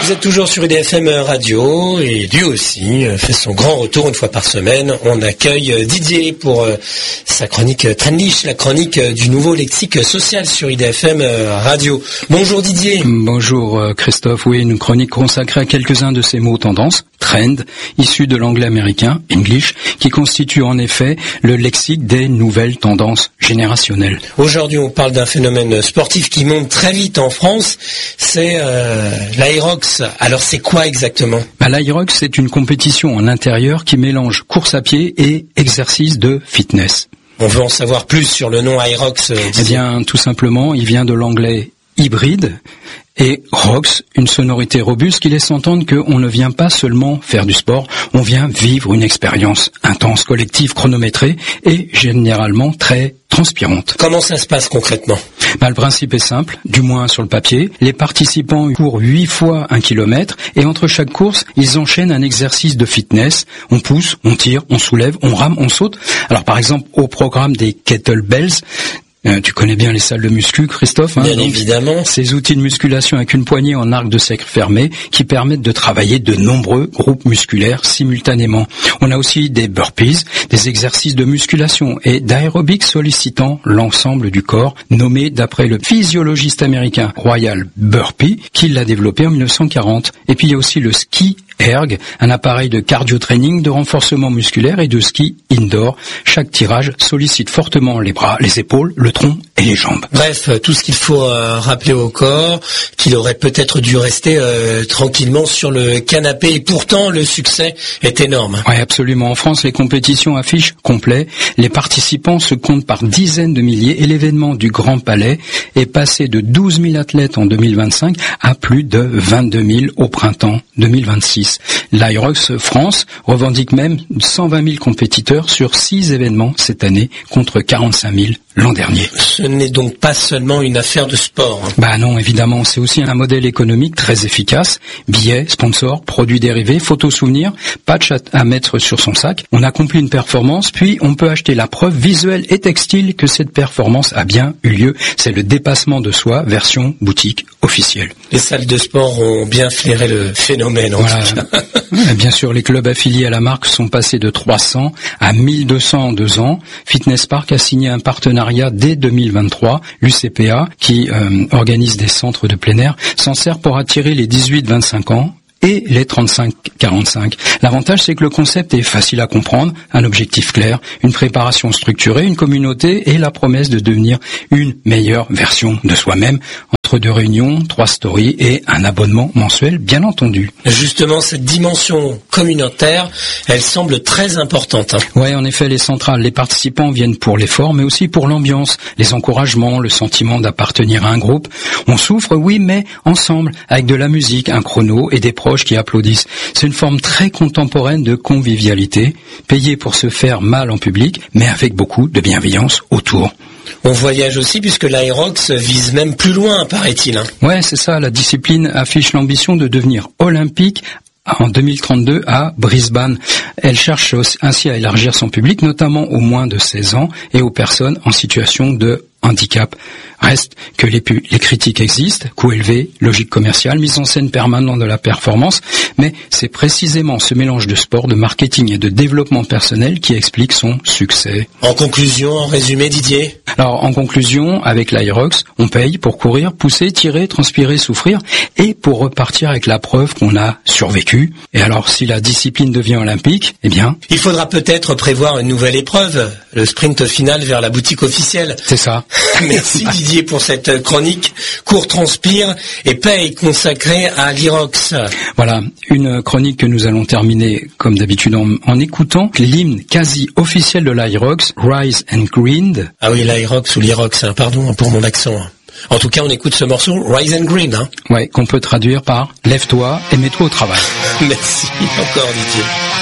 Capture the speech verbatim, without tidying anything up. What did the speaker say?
Vous êtes toujours sur I D F M Radio et lui aussi fait son grand retour une fois par semaine. On accueille Didier pour sa chronique Trendlich, la chronique du nouveau lexique social sur I D F M Radio. Bonjour Didier. Bonjour Christophe. Oui, une chronique consacrée à quelques-uns de ces mots tendance, trend, issus de l'anglais américain, English, qui constitue en effet le lexique des nouvelles tendances générationnelles. Aujourd'hui, on parle d'un phénomène sportif qui monte très vite en France, c'est euh, l'Aerox. Alors c'est quoi exactement ? Bah, L'Aerox, c'est une compétition en intérieur qui mélange course à pied et exercice de fitness. On veut en savoir plus sur le nom Aerox. Euh, eh bien, tout simplement, il vient de l'anglais hybride et rox, une sonorité robuste qui laisse entendre qu'on ne vient pas seulement faire du sport, on vient vivre une expérience intense, collective, chronométrée et généralement très transpirante. Comment ça se passe concrètement ? Bah, le principe est simple, du moins sur le papier. Les participants courent huit fois un kilomètre et entre chaque course, ils enchaînent un exercice de fitness. On pousse, on tire, on soulève, on rame, on saute. Alors par exemple, au programme des kettlebells, Euh, tu connais bien les salles de muscu, Christophe, hein, bien évidemment. Ces outils de musculation avec une poignée en arc de cercle fermé qui permettent de travailler de nombreux groupes musculaires simultanément. On a aussi des burpees, des exercices de musculation et d'aérobic sollicitant l'ensemble du corps, nommé d'après le physiologiste américain Royal Burpee, qui l'a développé en dix-neuf cent quarante. Et puis il y a aussi le ski erg, un appareil de cardio-training, de renforcement musculaire et de ski indoor. Chaque tirage sollicite fortement les bras, les épaules, le tronc et les jambes. Bref, tout ce qu'il faut euh, rappeler au corps, qu'il aurait peut-être dû rester euh, tranquillement sur le canapé. Et pourtant, le succès est énorme. Oui, absolument. En France, les compétitions affichent complet. Les participants se comptent par dizaines de milliers et l'événement du Grand Palais est passé de douze mille athlètes en deux mille vingt-cinq à plus de vingt-deux mille au printemps deux mille vingt-six. L'Aerox France revendique même cent vingt mille compétiteurs sur six événements cette année contre quarante-cinq mille l'an dernier. Ce n'est donc pas seulement une affaire de sport. Hein. Bah non, évidemment, c'est aussi un modèle économique très efficace. Billets, sponsors, produits dérivés, photos souvenirs, patch à, à mettre sur son sac. On accomplit une performance, puis on peut acheter la preuve visuelle et textile que cette performance a bien eu lieu. C'est le dépassement de soi, version boutique officielle. Les salles de sport ont bien flairé le phénomène. En voilà. tout cas. Bien sûr, les clubs affiliés à la marque sont passés de trois cents à mille deux cents en deux ans. Fitness Park a signé un partenariat dès deux mille vingt-trois. L'U C P A, qui euh, organise des centres de plein air, s'en sert pour attirer les dix-huit vingt-cinq ans et les trente-cinq quarante-cinq. L'avantage, c'est que le concept est facile à comprendre, un objectif clair, une préparation structurée, une communauté et la promesse de devenir une meilleure version de soi-même. Entre deux réunions, trois stories et un abonnement mensuel, bien entendu. Justement, cette dimension communautaire, elle semble très importante. Hein. Ouais, en effet, les centrales, les participants viennent pour l'effort, mais aussi pour l'ambiance, les encouragements, le sentiment d'appartenir à un groupe. On souffre, oui, mais ensemble, avec de la musique, un chrono et des proches qui applaudissent. C'est une forme très contemporaine de convivialité, payée pour se faire mal en public, mais avec beaucoup de bienveillance autour. On voyage aussi puisque l'Aerox vise même plus loin, paraît-il. Hein. Ouais, c'est ça. La discipline affiche l'ambition de devenir olympique en deux mille trente-deux à Brisbane. Elle cherche ainsi à élargir son public, notamment aux moins de seize ans et aux personnes en situation de handicap. Reste que les, pu- les critiques existent, coût élevé, logique commerciale, mise en scène permanente de la performance, mais c'est précisément ce mélange de sport, de marketing et de développement personnel qui explique son succès. En conclusion, en résumé, Didier ? Alors, en conclusion, avec l'Aerox, on paye pour courir, pousser, tirer, transpirer, souffrir, et pour repartir avec la preuve qu'on a survécu. Et alors, si la discipline devient olympique, eh bien... il faudra peut-être prévoir une nouvelle épreuve, le sprint final vers la boutique officielle. C'est ça. Merci Didier pour cette chronique Cours, transpire et paye consacrée à l'Aerox. Voilà, une chronique que nous allons terminer comme d'habitude en, en écoutant l'hymne quasi officiel de l'Aerox, Rise and Grind. Ah oui, l'Aerox ou l'Aerox, hein, pardon pour mon accent. En tout cas, on écoute ce morceau, Rise and Grind. Hein. Ouais, qu'on peut traduire par Lève-toi et mets-toi au travail. Merci encore Didier.